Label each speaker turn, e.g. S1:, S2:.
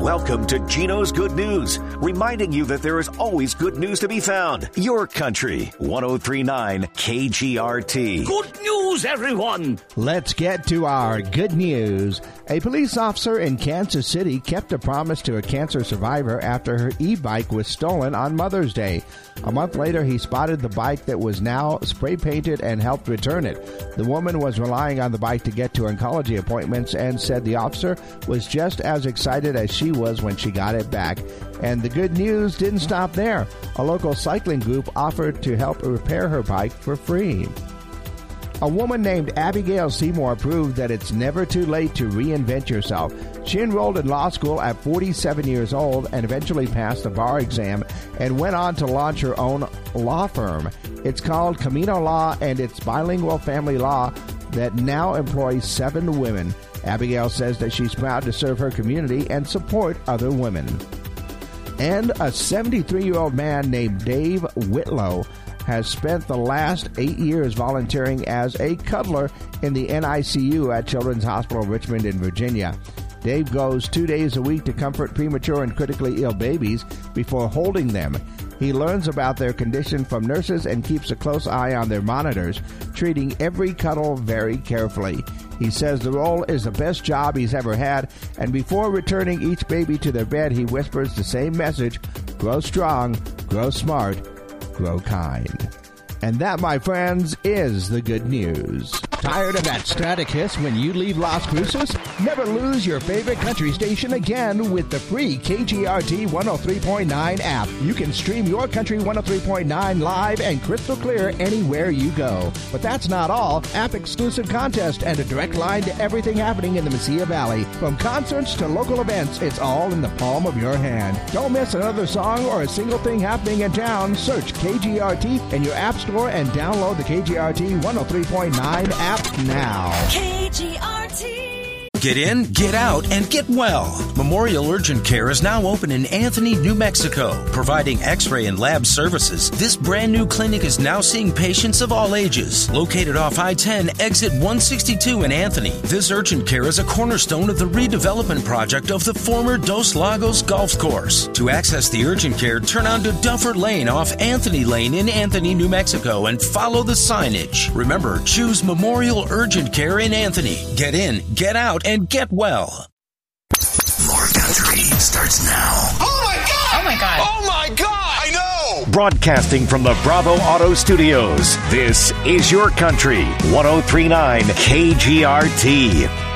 S1: Welcome to Gino's Good News, reminding you that there is always good news to be found. Your country, 103.9 KGRT.
S2: Good news, everyone!
S3: Let's get to our good news. A police officer in Kansas City kept a promise to a cancer survivor after her e-bike was stolen on Mother's Day. A month later, he spotted the bike that was now spray-painted and helped return it. The woman was relying on the bike to get to oncology appointments and said the officer was just as excited as she was when she got it back. And the good news didn't stop there. A local cycling group offered to help repair her bike for free. A woman named Abigail Seymour proved that it's never too late to reinvent yourself. She enrolled in law school at 47 years old and eventually passed the bar exam and went on to launch her own law firm. It's called Camino Law, and it's bilingual family law that now employs 7 women. Abigail says that she's proud to serve her community and support other women. And a 73-year-old man named Dave Whitlow has spent the last 8 years volunteering as a cuddler in the NICU at Children's Hospital Richmond in Virginia. Dave goes 2 days a week to comfort premature and critically ill babies before holding them. He learns about their condition from nurses and keeps a close eye on their monitors, treating every cuddle very carefully. He says the role is the best job he's ever had, and before returning each baby to their bed, he whispers the same message: grow strong, grow smart, grow kind. And that, my friends, is the good news. Tired of that static hiss when you leave Las Cruces? Never lose your favorite country station again with the free KGRT 103.9 app. You can stream your Country 103.9 live and crystal clear anywhere you go. But that's not all. App-exclusive contest and a direct line to everything happening in the Mesilla Valley. From concerts to local events, it's all in the palm of your hand. Don't miss another song or a single thing happening in town. Search KGRT in your app store and download the KGRT 103.9 app now.
S4: KGRT.
S2: Get in, get out, and get well. Memorial Urgent Care is now open in Anthony, New Mexico, providing x-ray and lab services. This brand new clinic is now seeing patients of all ages. Located off I-10, exit 162 in Anthony, this urgent care is a cornerstone of the redevelopment project of the former Dos Lagos Golf Course. To access the urgent care, turn onto Duffer Lane off Anthony Lane in Anthony, New Mexico, and follow the signage. Remember, choose Memorial Urgent Care in Anthony. Get in, get out, and get well.
S5: More country starts now.
S6: Oh my God!
S4: Oh my God!
S6: Oh my God! I know!
S1: Broadcasting from the Bravo Auto Studios, this is Your Country, 103.9 KGRT.